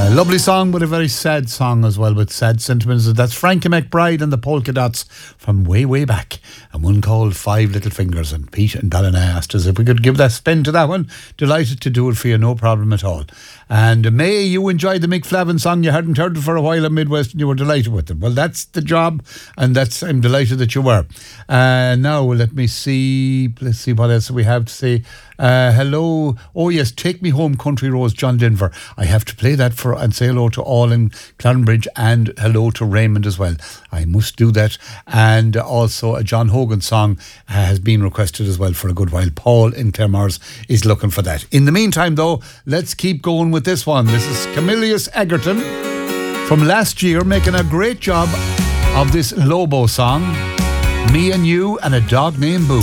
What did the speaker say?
Lovely song, but a very sad song as well, with sad sentiments. That's Frankie McBride and the Polka Dots from way, way back. And one called Five Little Fingers. And Pete and Ballina asked us if we could give that spin to that one. Delighted to do it for you, no problem at all. And May, you enjoyed the Mick Flavin song. You hadn't heard it for a while in Midwest and you were delighted with it. Well, that's the job, and I'm delighted that you were. Now, let me see. Let's see what else we have to say. Hello. Oh, yes, Take Me Home, Country Roads, John Denver. I have to play that and say hello to all in Clonbridge, and hello to Raymond as well. I must do that. And also a John Hogan song has been requested as well for a good while. Paul in Claremores is looking for that. In the meantime, though, let's keep going with this one. This is Camillus Egerton from last year, making a great job of this Lobo song, Me and You and a Dog Named Boo.